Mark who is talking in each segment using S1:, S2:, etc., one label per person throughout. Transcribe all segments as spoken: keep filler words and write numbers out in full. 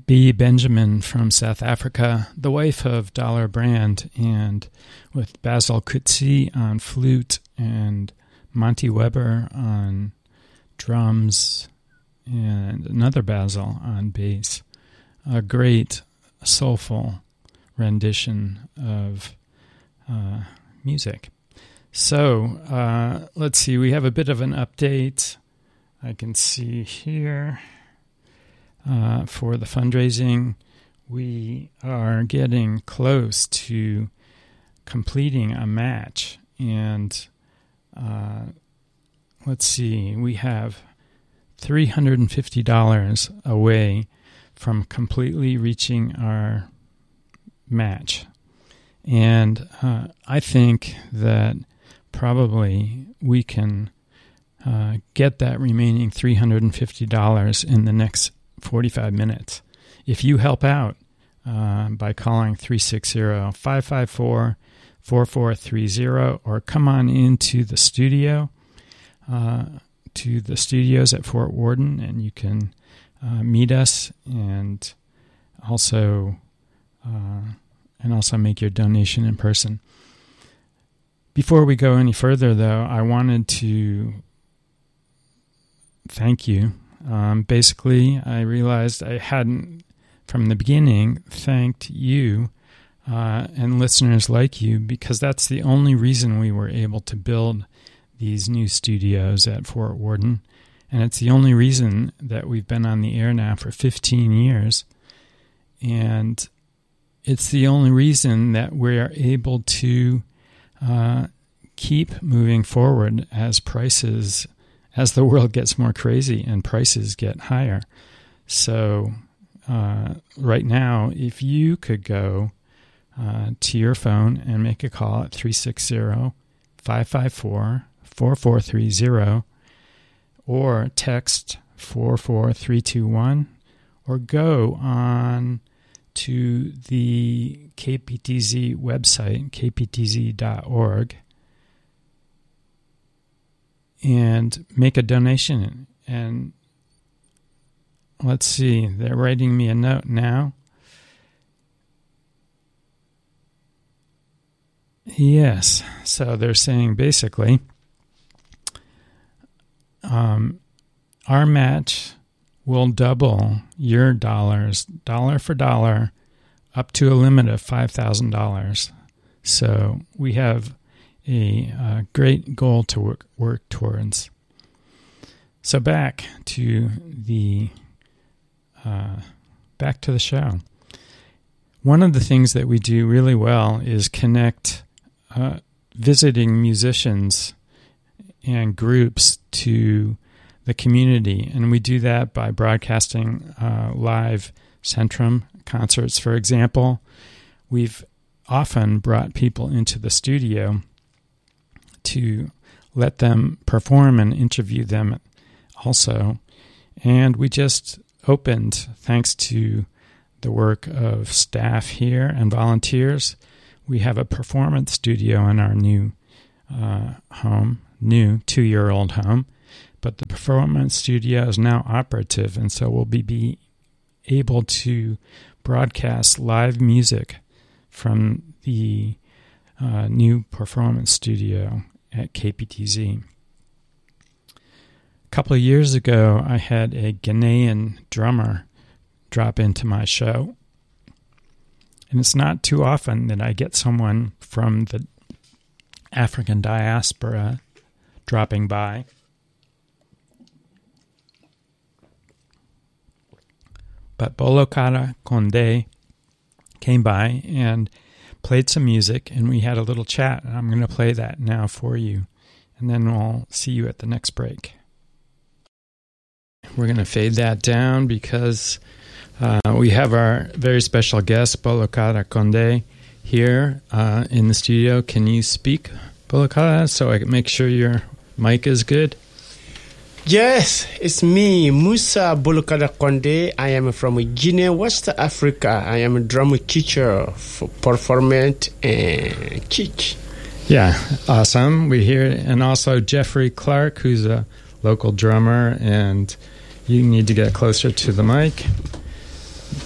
S1: B. Benjamin from South Africa, the wife of Dollar Brand, and with Basil Kutsi on flute and Monty Weber on drums and another Basil on bass. A great, soulful rendition of uh, music. So, uh, let's see, we have a bit of an update. I can see here uh, for the fundraising, we are getting close to completing a match. And uh, let's see, we have three hundred fifty dollars away from completely reaching our match. And uh, I think that probably we can uh, get that remaining three hundred fifty dollars in the next forty-five minutes. If you help out uh, by calling three six zero, five five four, four four three zero or come on into the studio, uh, to the studios at Fort Worden, and you can uh, meet us and also uh, and also make your donation in person. Before we go any further, though, I wanted to thank you. Um, basically, I realized I hadn't, from the beginning, thanked you uh, and listeners like you, because that's the only reason we were able to build these new studios at Fort Worden. And it's the only reason that we've been on the air now for fifteen years. And it's the only reason that we're able to uh, keep moving forward as prices, as the world gets more crazy and prices get higher. So uh, right now, if you could go uh, to your phone and make a call at three six zero, five five four, four four three zero or text four four three two one or go on to the K P T Z website, k p t z dot org, and make a donation. And let's see, they're writing me a note now. Yes, so they're saying basically, um, our match will double your dollars, dollar for dollar, up to a limit of five thousand dollars. So we have a, a great goal to work, work towards. So back to the uh, back to the show. One of the things that we do really well is connect uh, visiting musicians and groups to the community, and we do that by broadcasting uh, live Centrum concerts. For example, we've often brought people into the studio to let them perform and interview them also. And we just opened, thanks to the work of staff here and volunteers, we have a performance studio in our new uh, home, new two-year-old home. But the performance studio is now operative, and so we'll be, be able to broadcast live music from the uh, new performance studio at K P T Z. A couple of years ago, I had a Ghanaian drummer drop into my show, and it's not too often that I get someone from the African diaspora dropping by. But Bolokada Konde came by and played some music, and we had a little chat, and I'm going to play that now for you, and then we'll see you at the next break. We're going to fade that down because uh, we have our very special guest, Bolokada Konde, here uh, in the studio. Can you speak, Bolokada, so I can make sure your mic is good?
S2: Yes, it's me, Musa Bolokada Konde. I am from Guinea, West Africa. I am a drum teacher for performance and teach.
S1: Yeah, awesome. We're here. And also Jeffrey Clark, who's a local drummer, and you need to get closer to the mic.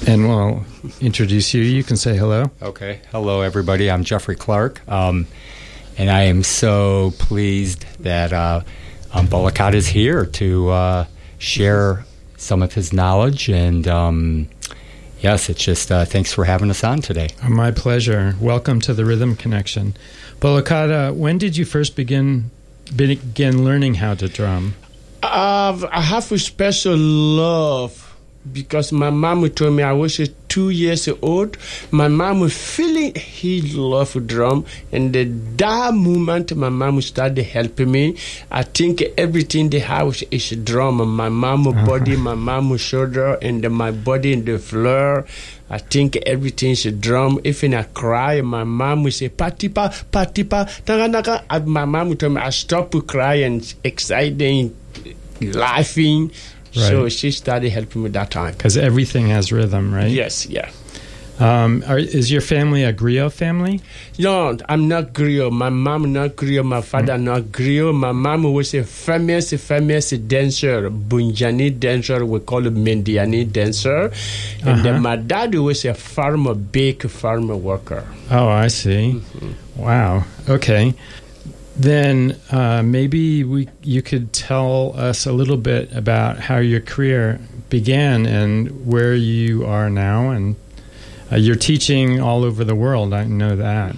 S1: And we'll introduce you. You can say hello.
S3: Okay. Hello, everybody. I'm Jeffrey Clark, um, and I am so pleased that uh, um, Bolokat is here to uh, share some of his knowledge. And um, yes, it's just uh, thanks for having us on today.
S1: My pleasure. Welcome to the Rhythm Connection. Bolokat, uh, when did you first begin begin learning how to drum?
S2: Uh, I have a special love because my mom told me I was uh, two years old. My mom was feeling he loved drum, and at that moment my mom started helping me. I think everything in the house is drum. My mom uh-huh. body, my mom shoulder, and my body in the floor. I think everything is a drum. If I cry, my mom will say, patipa, patipa, naga, naga. My mom told me I stop crying, exciting, laughing. Right. So she started helping me that time.
S1: Because everything has rhythm, right?
S2: Yes, yeah.
S1: Um, are, is your family a griot family?
S2: No, I'm not griot. My mom not griot. My father mm. not griot. My mom was a famous, famous dancer, Bunjani dancer. We call it Mendiani dancer. And uh-huh. then my dad was a farmer, big farmer worker.
S1: Oh, I see. Mm-hmm. Wow. Okay. Then uh, maybe we you could tell us a little bit about how your career began and where you are now. And uh, you're teaching all over the world. I know that.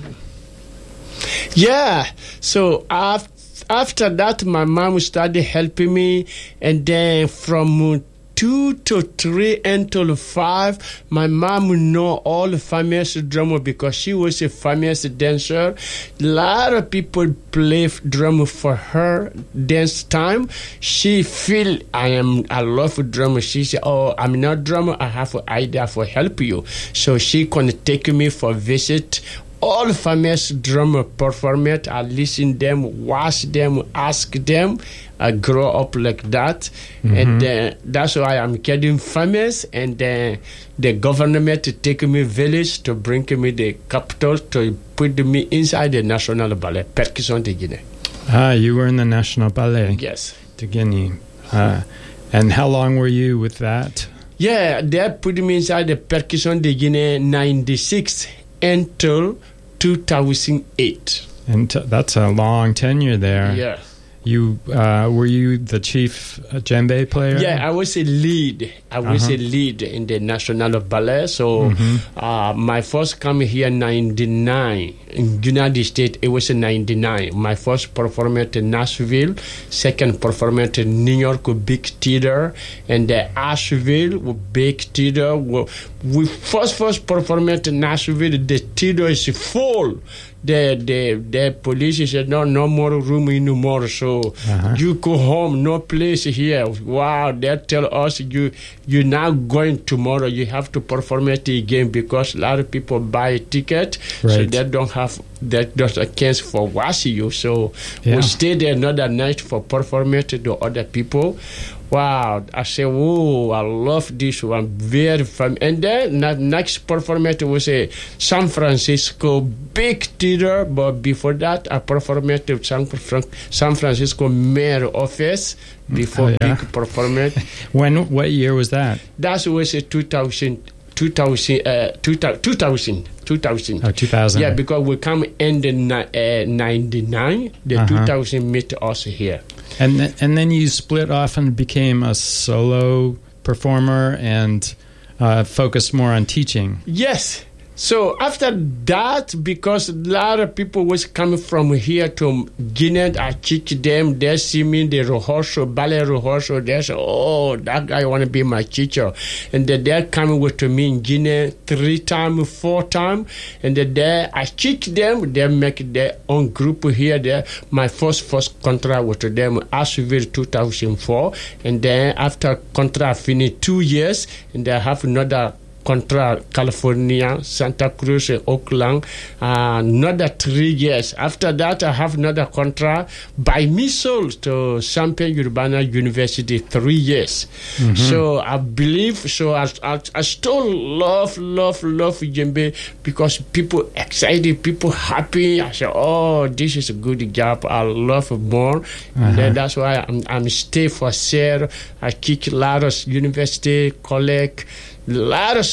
S2: Yeah. So after, after that, my mom started helping me. And then from two to three until five, my mom know all the famous drummer because she was a famous dancer. A lot of people play drum for her dance time. She feel I am I love drummer. She said, "Oh, I'm not drummer. I have an idea for help you." So she can take me for visit. All famous drummer performers, I listen them, watch them, ask them. I grow up like that, mm-hmm. and uh, that's why I'm getting famous. And uh, the government to take me village to bring me the capital to put me inside the National Ballet, Percussion de Guinée.
S1: Ah, you were in the National Ballet.
S2: Yes,
S1: de Guinea. Uh, and how long were you with that?
S2: Yeah, they put me inside the Percussion de Guinée ninety-six until two thousand eight.
S1: And t- that's a long tenure there.
S2: Yeah.
S1: You uh, were you the chief uh, djembe player?
S2: Yeah, I was a lead. I was uh-huh. a lead in the National Ballet. So mm-hmm. uh, my first come here in ninety-nine in United States. It was in ninety-nine. My first performance in Nashville, second performance in New York with Big Theater, and the Asheville with Big Theater. We first first performance in Nashville. The theater is full. The the the police said no no more room anymore, so uh-huh. you go home, no place here. Wow, they tell us you you're not going tomorrow. You have to perform it again because a lot of people buy a ticket, right. so they don't have that there's a chance for watching you. So yeah. we stay there another night for performance to the other people. Wow, I say, whoa, I love this one, very fun. And then the next performance was a San Francisco big theater, but before that, I performed at San, San Francisco mayor office before oh, yeah. big performance.
S1: When, what year was that?
S2: That was a two thousand, two thousand, uh, two thousand. two thousand.
S1: Oh, two thousand.
S2: Yeah, because we come in the uh, ninety-nine, the uh-huh. two thousand meet us here.
S1: And th- and then you split off and became a solo performer and uh, focused more on teaching.
S2: Yes. So after that, because a lot of people was coming from here to Guinea, I teach them. They see me in the rehearsal, ballet rehearsal. They say, "Oh, that guy want to be my teacher." And then they're coming with me in Guinea three times, four times. And then they, I teach them. They make their own group here. There, my first first contract with them, Asheville, two thousand four. And then after contract finished two years, and they have another contra California, Santa Cruz, Oakland, uh, another three years. After that, I have another contract by me sold to Champaign-Urbana University, three years. Mm-hmm. So I believe, so I, I, I still love, love, love djembe because people excited, people happy. I say, oh, this is a good job. I love it more. Uh-huh. And then that's why I'm, I'm stay for share. I teach a lot of university, college, a lot of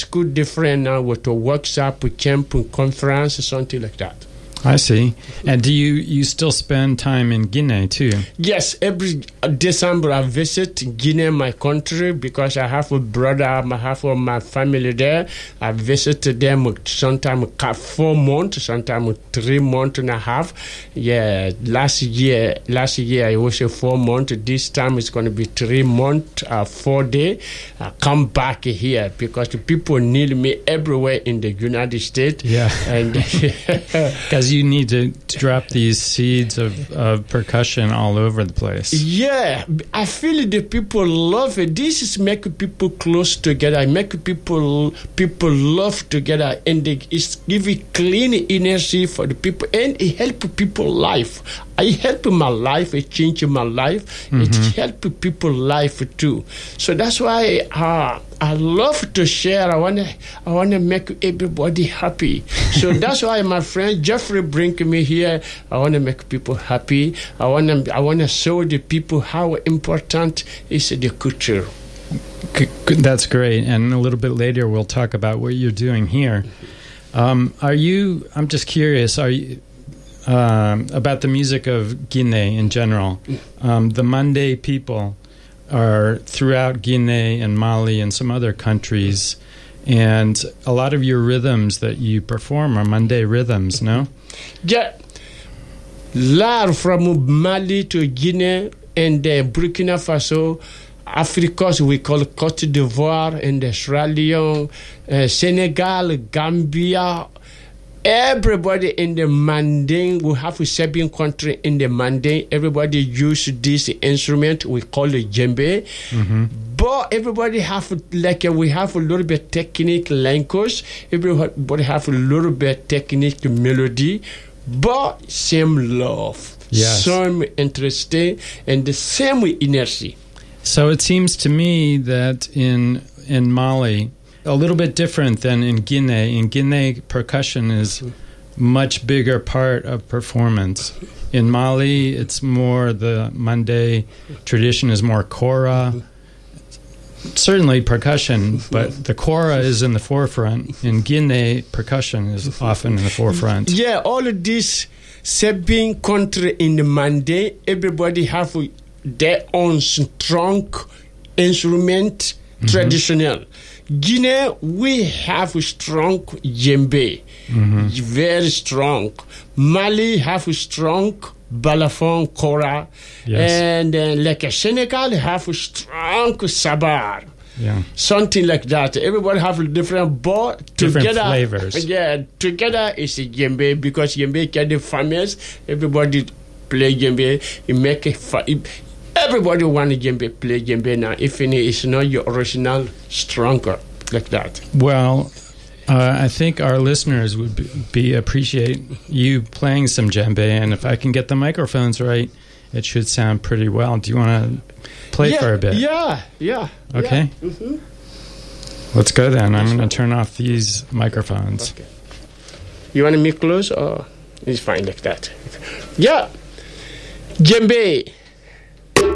S2: school different now with a workshop, camp, conference, something like that.
S1: I see. And do you, you still spend time in Guinea too?
S2: Yes, every December I visit Guinea, my country, because I have a brother, I have my family there. I visit them sometimes four months, sometimes three months and a half. Yeah, last year, last year it was a four months. This time it's going to be three months, uh, four days. I come back here because the people need me everywhere in the United States.
S1: Yeah,
S2: and
S1: because you need to drop these seeds of, of percussion all over the place.
S2: Yeah, I feel the people love it. This is make people close together. Make people people love together, and they, it's give it clean energy for the people, and it help people life. I help my life. It change my life. Mm-hmm. It help people life too. So that's why uh, I love to share. I wanna I wanna make everybody happy. So that's why my friend Jeffrey bring me here. I wanna make people happy. I wanna I wanna show the people how important is the culture.
S1: That's great. And a little bit later we'll talk about what you're doing here. Um, are you? I'm just curious. Are you? Um, about the music of Guinea in general. Um, the Mande people are throughout Guinea and Mali and some other countries, and a lot of your rhythms that you perform are Mande rhythms, no?
S2: Yeah. Lá from Mali to Guinea and uh, Burkina Faso, Africa, we call Côte d'Ivoire, and Sierra Leone, uh, Senegal, Gambia. Everybody in the Manding, we have a seven country in the Manding. Everybody use this instrument. We call it djembe. Mm-hmm. But everybody have like uh, we have a little bit technique language. Everybody have a little bit technique melody, but same love,
S1: yes.
S2: Same interesting, and the same energy.
S1: So it seems to me that in in Mali, a little bit different than in Guinea. In Guinea, percussion is much bigger part of performance. In Mali, it's more the Mande tradition is more kora. Certainly percussion, but the kora is in the forefront. In Guinea, percussion is often in the forefront.
S2: Yeah, all of these seven countries in the Mande, everybody have their own strong instrument, mm-hmm. traditional. Guinea, we have a strong djembe, mm-hmm. very strong. Mali have a strong balafon kora, yes. and uh, like a Senegal have a strong sabar.
S1: Yeah,
S2: something like that. Everybody have a different, but
S1: different
S2: together,
S1: flavors.
S2: Yeah, together is a djembe because djembe can be famous. Everybody play djembe. It make it. Fa- it Everybody want to djembe, play djembe now. If it's not your original, stronger like that.
S1: Well, uh, I think our listeners would be, be appreciate you playing some djembe, and if I can get the microphones right, it should sound pretty well. Do you want to play
S2: yeah,
S1: for a bit?
S2: Yeah, yeah.
S1: Okay.
S2: Yeah. Mm-hmm.
S1: Let's go then. I'm going to turn off these microphones.
S2: Okay. You want me close, or it's fine like that? Yeah, djembe.